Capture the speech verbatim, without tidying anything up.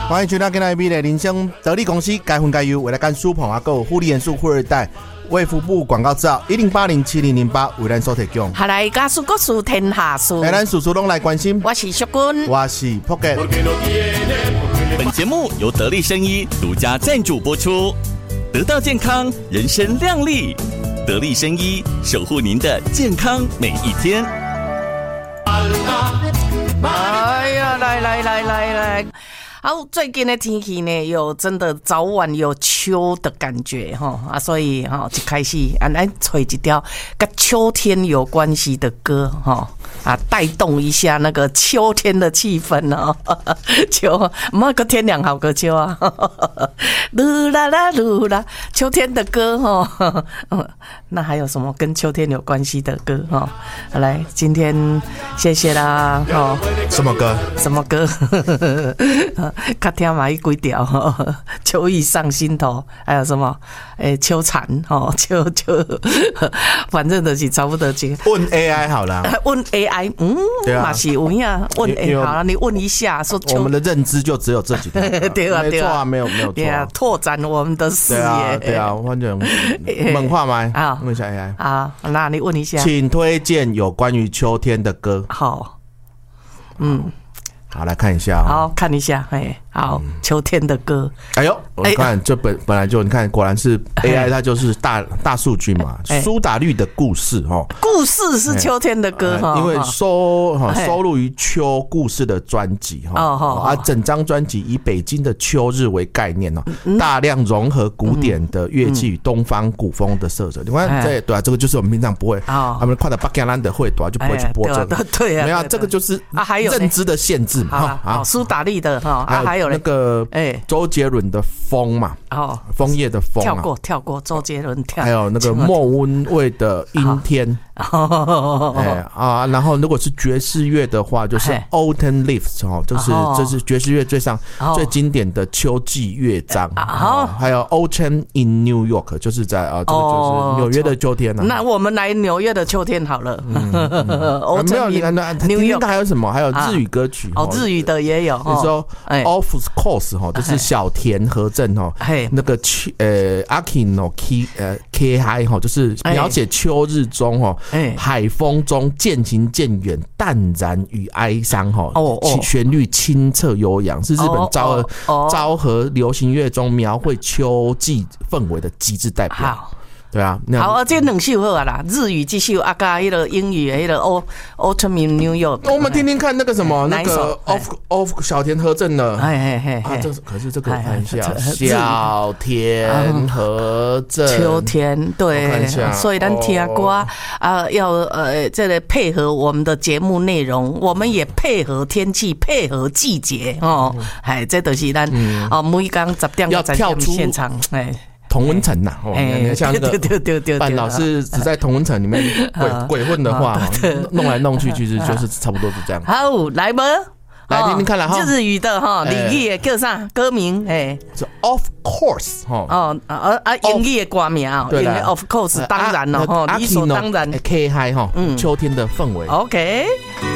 欢迎收听今天的人生得力公司该分该优，为了干书棚啊，够护理元素富二代卫福部广告资料一零八零七零零八为咱所提供。 下来家事各事天下事， 哎，咱事事拢来关心。 我是淑君， 我是扑克。 本节目由得力生医独家赞助播出，得到健康，人生亮丽。得力生医守护您的健康每一天。 哎呀，来来来来来。好，最近的天气呢，有真的早晚有秋的感觉哈啊，所以哈就开始啊来吹一条跟秋天有关系的歌哈啊，带动一下那个秋天的气氛哦。秋，妈个天凉好个秋啊，噜啦啦噜啦，秋天的歌哈。那还有什么跟秋天有关系的歌哈？来，今天谢谢啦哈。 什么歌？ 什么歌？较听嘛一几条，秋意上心头，还有什么？诶、欸，秋蝉哦，秋秋，反正就是差不多这个。 问 A I 好了。 问 A I， 嗯，对啊，是有呀。问 A I 好了，你问一下说秋。 我们的认知就只有这几条。 对啊， 没错啊，没有没有错、啊。 对啊，拓展我们的视野。 对啊，对啊，反正猛话嘛。 啊， 问一下 A I。 啊，那你问一下。 请推荐有关于秋天的歌。 好，嗯。 好，来看一下、哦。 好看一下，哎，好，嗯、秋天的歌。 哎呦，我看这本本来就你看，果然是 A I， 它就是大大数据嘛。苏打绿的故事哦， 故事是秋天的歌哈、呃， 因为收哈收录于秋故事的专辑哈，哦、啊，整张专辑以北京的秋日为概念哦，嗯、大量融合古典的乐器与东方古风的色彩。你看这对啊，这个就是我们平常不会，哦、他们看到巴基兰的会对啊，就不会去播这个。 对啊， 没有，这个就是认知的限制。 好，好，苏打绿的哈，啊，还有那个哎，周杰伦的风嘛，哦，枫叶的风， 跳过跳过，周杰伦跳， 还有那个莫文蔚的阴天，哎啊，然后如果是爵士乐的话，就是 Autumn Leaves 哦，就是这是爵士乐最上最经典的秋季乐章，还有 Autumn in New York， 就是在啊，这个就是纽约的秋天。 那我们来纽约的秋天好了， 没有，你看那听听还有什么？还有日语歌曲。 日语的也有， 你说 Of course 哈，就是小田和正哈，那个秋呃 Akino K 呃 K Hi 哈，就是描写秋日中哈，海风中渐行渐远，淡然与哀伤哈，旋律清澈悠扬，是日本昭和昭和流行乐中描绘秋季氛围的极致代表。对啊， 好啊，这两首好啊啦，日语这首啊，加迄个英语迄个 Autumn in New York。 我们听听看那个什么，那个 Of Of 小田和正的，哎哎哎，啊，这可是这个看一下，小田和正， 秋天对，所以咱听歌啊，要呃，这个配合我们的节目内容，我们也配合天气，配合季节哦，哎，这都是咱哦，每天十点要跳出现场，哎。 同温层呐，哦，像那个范老师只在同温层里面鬼鬼混的话，弄来弄去，其实就是差不多是这样。 好，来吧， 来听听看啦哈。 日语的哈，俚语的叫啥？歌名哎， 是 Of course 哈。 哦啊啊，英语的歌名啊，因为 Of course 当然了哈，理所当然。 K Hi 哈，秋天的氛围。 OK。